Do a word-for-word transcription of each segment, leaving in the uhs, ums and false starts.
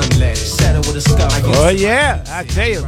Oh, yeah, I tell you.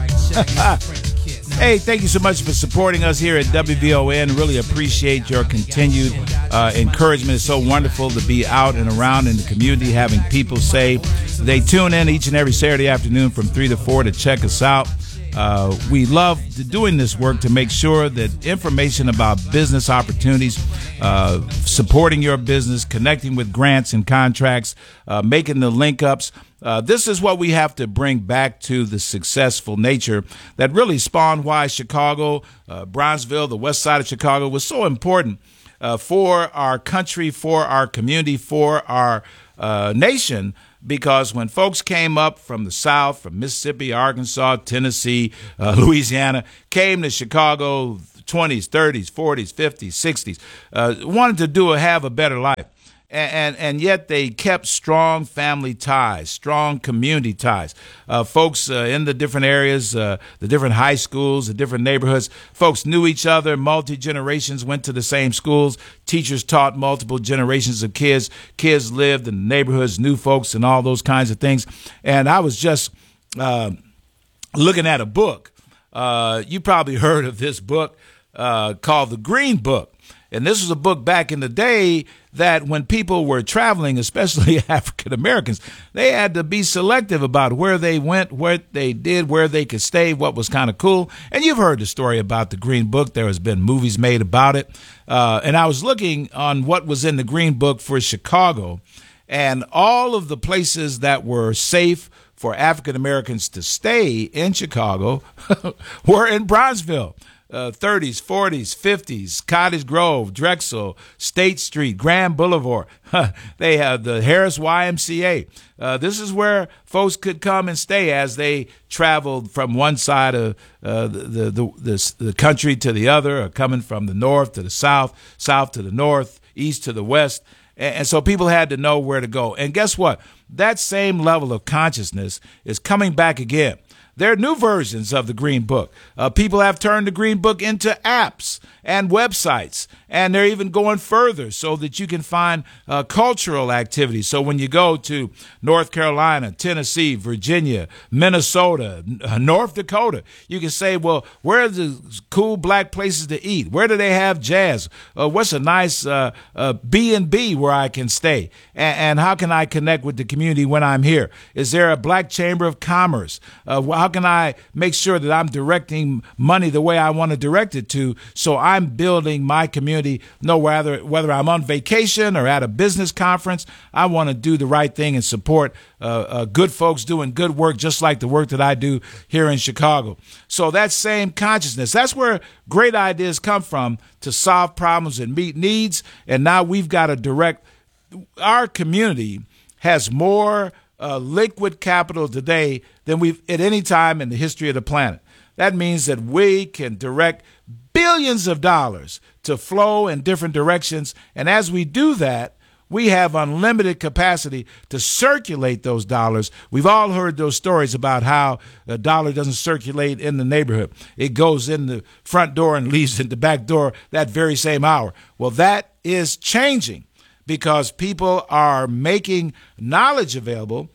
Hey, thank you so much for supporting us here at W V O N. Really appreciate your continued uh, encouragement. It's so wonderful to be out and around in the community, having people say they tune in each and every Saturday afternoon from three to four to check us out. Uh, we love doing this work to make sure that information about business opportunities, uh, supporting your business, connecting with grants and contracts, uh, making the link ups. Uh, this is what we have to bring back to the successful nature that really spawned why Chicago, uh, Bronzeville, the west side of Chicago was so important uh, for our country, for our community, for our uh, nation. Because when folks came up from the South, from Mississippi, Arkansas, Tennessee, uh, Louisiana, came to Chicago, twenties, thirties, forties, fifties, sixties, uh, wanted to do a, have a better life. And, and, and yet they kept strong family ties, strong community ties. Uh, folks uh, in the different areas, uh, the different high schools, the different neighborhoods, folks knew each other. Multi-generations went to the same schools. Teachers taught multiple generations of kids. Kids lived in the neighborhoods, knew folks, and all those kinds of things. And I was just uh, looking at a book. Uh, you probably heard of this book uh, called The Green Book. And this was a book back in the day that when people were traveling, especially African Americans, they had to be selective about where they went, what they did, where they could stay, what was kind of cool. And you've heard the story about the Green Book. There has been movies made about it. Uh, and I was looking on what was in the Green Book for Chicago, and all of the places that were safe for African Americans to stay in Chicago were in Bronzeville. Uh, thirties, forties, fifties, Cottage Grove, Drexel, State Street, Grand Boulevard. They have the Harris Y M C A. Uh, this is where folks could come and stay as they traveled from one side of uh, the, the, the, the, the country to the other, or coming from the north to the south, south to the north, east to the west. And, and so people had to know where to go. And guess what? That same level of consciousness is coming back again. There are new versions of the Green Book. Uh, people have turned the Green Book into apps and websites, and they're even going further so that you can find uh, cultural activities. So when you go to North Carolina, Tennessee, Virginia, Minnesota, uh, North Dakota, you can say, well, where are the cool black places to eat? Where do they have jazz? Uh, what's a nice uh, uh, B and B where I can stay? And, and how can I connect with the community when I'm here? Is there a black chamber of commerce? Uh, how can I make sure that I'm directing money the way I want to direct it to, so I'm building my community? No, whether whether I'm on vacation or at a business conference, I want to do the right thing and support uh, uh, good folks doing good work, just like the work that I do here in Chicago. So that same consciousness, that's where great ideas come from, to solve problems and meet needs. And now we've got to direct. Our community has more uh, liquid capital today than we've at any time in the history of the planet. That means that we can direct billions of dollars to flow in different directions. And as we do that, we have unlimited capacity to circulate those dollars. We've all heard those stories about how a dollar doesn't circulate in the neighborhood. It goes in the front door and leaves in the back door that very same hour. Well, that is changing because people are making knowledge available.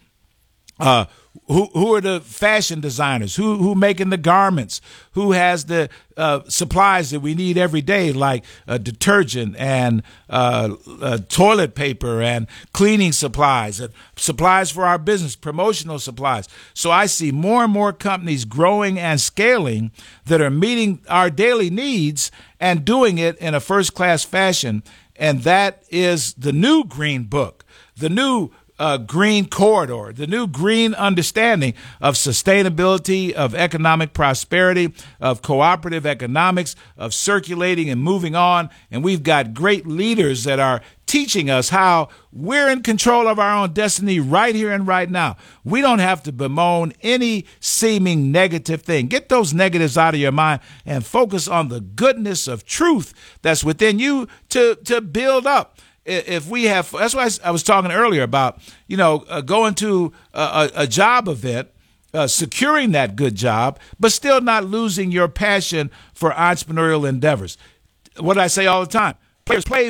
Uh, who who are the fashion designers? Who who making the garments? Who has the uh, supplies that we need every day, like uh, detergent and uh, uh, toilet paper and cleaning supplies, and supplies for our business, promotional supplies. So I see more and more companies growing and scaling that are meeting our daily needs and doing it in a first-class fashion. And that is the new Green Book, the new Uh, green corridor, the new green understanding of sustainability, of economic prosperity, of cooperative economics, of circulating and moving on. And we've got great leaders that are teaching us how we're in control of our own destiny right here and right now. We don't have to bemoan any seeming negative thing. Get those negatives out of your mind and focus on the goodness of truth that's within you to, to build up. If we have, that's why I was talking earlier about, you know, uh, going to a, a job event, uh, securing that good job, but still not losing your passion for entrepreneurial endeavors. What do I say all the time? Players play, but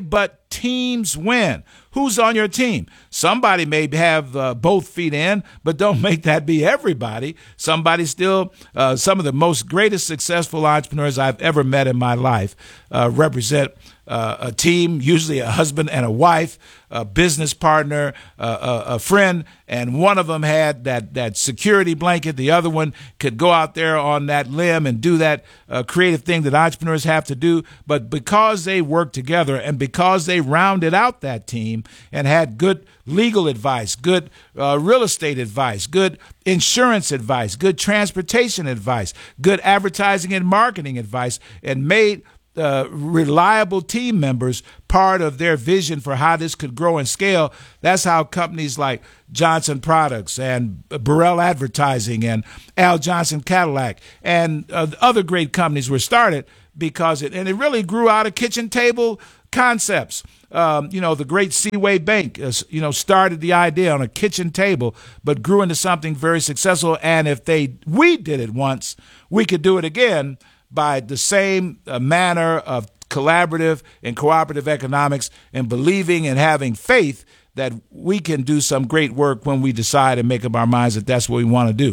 teams win. Who's on your team? Somebody may have uh, both feet in, but don't make that be everybody. Somebody still, uh, some of the most greatest successful entrepreneurs I've ever met in my life uh, represent uh, a team, usually a husband and a wife, a business partner, uh, a, a friend, and one of them had that, that security blanket. The other one could go out there on that limb and do that uh, creative thing that entrepreneurs have to do. But because they worked together and because they rounded out that team and had good legal advice, good uh, real estate advice, good insurance advice, good transportation advice, good advertising and marketing advice, and made Uh, reliable team members part of their vision for how this could grow and scale. That's how companies like Johnson Products and Burrell Advertising and Al Johnson Cadillac and uh, other great companies were started, because it, and it really grew out of kitchen table concepts. Um, you know, the great Seaway Bank, uh, you know, started the idea on a kitchen table, but grew into something very successful. And if they, we did it once, we could do it again by the same uh, manner of collaborative and cooperative economics, and believing and having faith that we can do some great work when we decide and make up our minds that that's what we want to do.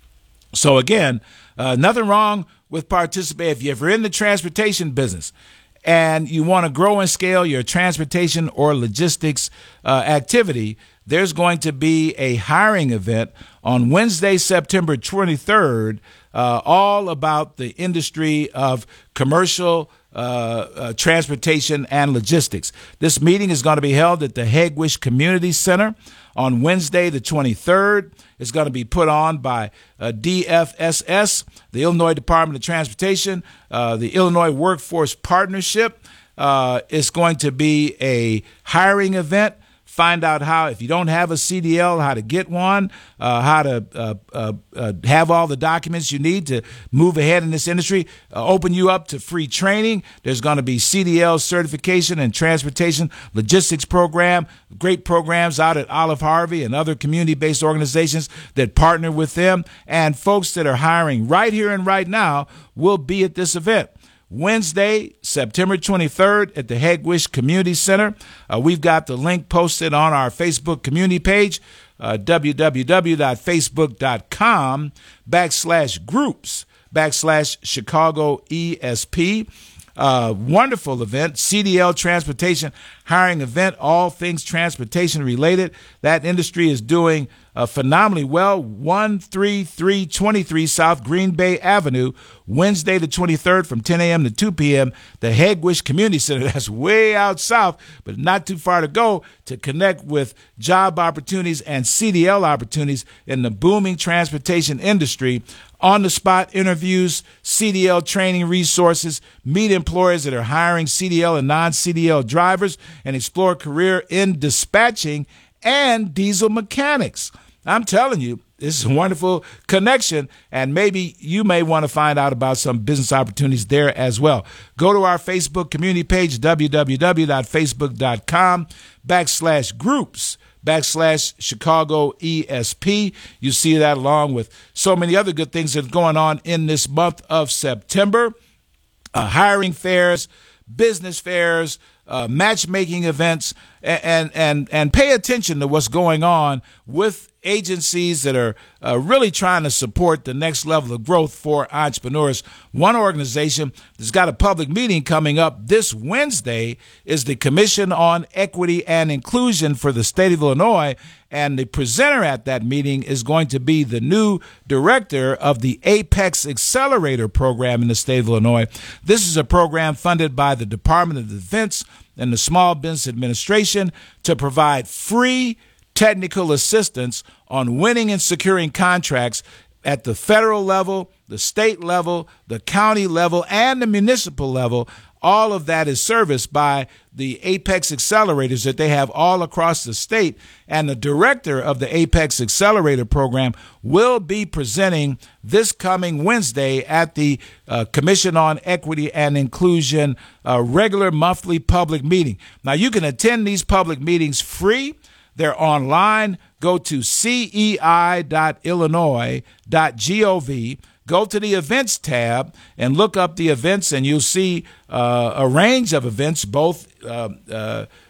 So again, uh, nothing wrong with participating. If you're in the transportation business and you want to grow and scale your transportation or logistics uh, activity, there's going to be a hiring event on Wednesday, September twenty-third, uh, all about the industry of commercial uh, uh, transportation and logistics. This meeting is going to be held at the Hegewisch Community Center on Wednesday, the twenty-third. It's going to be put on by uh, D F S S, the Illinois Department of Transportation, uh, the Illinois Workforce Partnership. Uh, it's going to be a hiring event. Find out how, if you don't have a C D L, how to get one, uh, how to uh, uh, uh, have all the documents you need to move ahead in this industry, uh, open you up to free training. There's going to be C D L certification and transportation logistics program, great programs out at Olive Harvey and other community-based organizations that partner with them. And folks that are hiring right here and right now will be at this event. Wednesday, September twenty-third at the Hegewisch Community Center. Uh, we've got the link posted on our Facebook community page, uh, www.facebook.com backslash groups backslash Chicago E S P. Uh, wonderful event, C D L transportation hiring event, all things transportation related. That industry is doing uh, phenomenally well. one three three two three South Green Bay Avenue, Wednesday the twenty-third from ten a.m. to two p.m. The Hegewisch Community Center. That's way out south, but not too far to go to connect with job opportunities and C D L opportunities in the booming transportation industry. On-the-spot interviews, C D L training resources, meet employers that are hiring C D L and non-C D L drivers, and explore career in dispatching and diesel mechanics. I'm telling you, this is a wonderful connection, and maybe you may want to find out about some business opportunities there as well. Go to our Facebook community page, www.facebook.com backslash groups backslash Chicago E S P. You see that along with so many other good things that are going on in this month of September. Uh, hiring fairs, business fairs, uh, matchmaking events, and, and, and, and pay attention to what's going on with agencies that are uh, really trying to support the next level of growth for entrepreneurs. One organization that's got a public meeting coming up this Wednesday is the Commission on Equity and Inclusion for the state of Illinois, and the presenter at that meeting is going to be the new director of the Apex Accelerator program in the state of Illinois. This is a program funded by the Department of Defense and the Small Business Administration to provide free technical assistance on winning and securing contracts at the federal level, the state level, the county level, and the municipal level. All of that is serviced by the Apex Accelerators that they have all across the state. And the director of the Apex Accelerator program will be presenting this coming Wednesday at the uh, Commission on Equity and Inclusion uh, regular monthly public meeting. Now, you can attend these public meetings free. They're online. Go to C E I dot illinois dot gov. Go to the events tab and look up the events, and you'll see uh, a range of events, both uh, uh,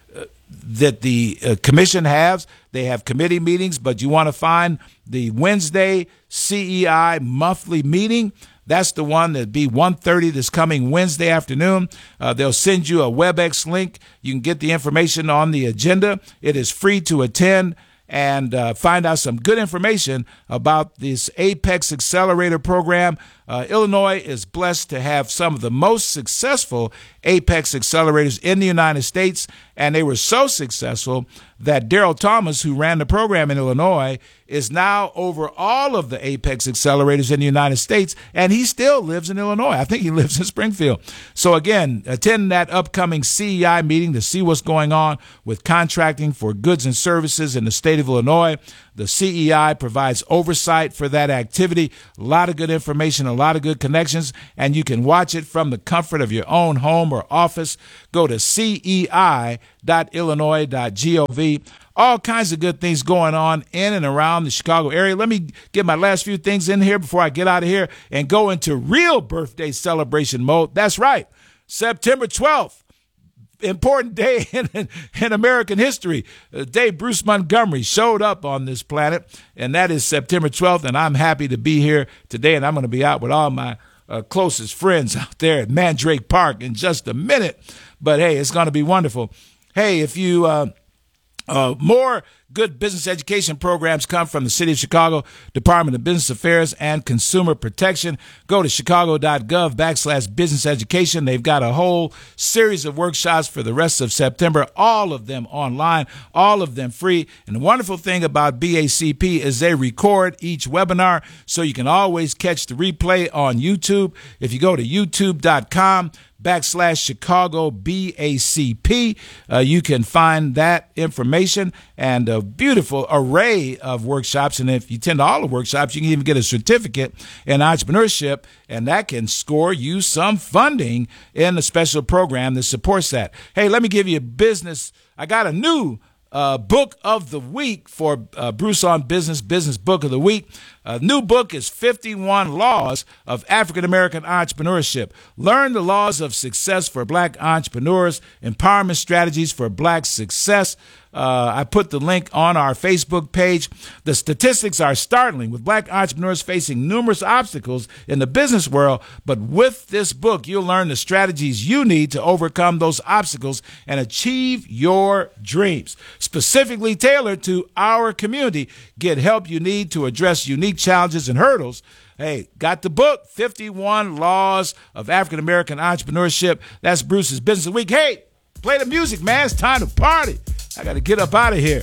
that the uh, commission has. They have committee meetings, but you want to find the Wednesday C E I monthly meeting. That's the one that'd be one thirty this coming Wednesday afternoon. Uh, they'll send you a WebEx link. You can get the information on the agenda. It is free to attend and uh, find out some good information about this Apex Accelerator program. Uh, Illinois is blessed to have some of the most successful Apex Accelerators in the United States, and they were so successful that Daryl Thomas, who ran the program in Illinois, is now over all of the Apex Accelerators in the United States, and he still lives in Illinois. I think he lives in Springfield. So again, attend that upcoming C E I meeting to see what's going on with contracting for goods and services in the state of Illinois. The C E I provides oversight for that activity. A lot of good information, a lot of good connections, and you can watch it from the comfort of your own home or office. Go to C E I dot illinois dot gov. All kinds of good things going on in and around the Chicago area. Let me get my last few things in here before I get out of here and go into real birthday celebration mode. That's right, September twelfth. Important day in, in American history, the day Bruce Montgomery showed up on this planet, and that is September twelfth, and I'm happy to be here today, and I'm going to be out with all my uh, closest friends out there at Mandrake Park in just a minute, but hey, it's going to be wonderful. Hey, if you uh, uh, more good business education programs come from the City of Chicago Department of Business Affairs and Consumer Protection. Go to chicago.gov backslash business education. They've got a whole series of workshops for the rest of September, all of them online, all of them free. And the wonderful thing about B A C P is they record each webinar, so you can always catch the replay on YouTube. If you go to youtube.com backslash Chicago B A C P, uh, you can find that information and a beautiful array of workshops. And if you attend all the workshops, you can even get a certificate in entrepreneurship, and that can score you some funding in a special program that supports that. Hey, let me give you a business. I got a new Uh, book of the week for uh, Bruce on Business, Business Book of the Week. A new book is fifty-one Laws of African-American Entrepreneurship. Learn the laws of success for black entrepreneurs, empowerment strategies for black success. Uh, I put the link on our Facebook page. The statistics are startling, with black entrepreneurs facing numerous obstacles in the business world. But with this book, you'll learn the strategies you need to overcome those obstacles and achieve your dreams. Specifically tailored to our community, get help you need to address unique challenges and hurdles. Hey, got the book, fifty-one Laws of African American Entrepreneurship. That's Bruce's Business Week. Hey, play the music, man. It's time to party. I got to get up out of here.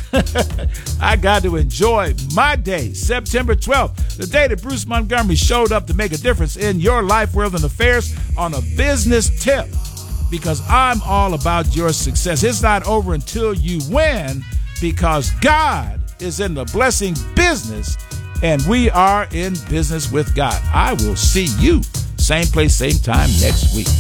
I got to enjoy my day, September twelfth, the day that Bruce Montgomery showed up to make a difference in your life, world, and affairs on a business tip, because I'm all about your success. It's not over until you win, because God is in the blessing business, and we are in business with God. I will see you same place, same time next week.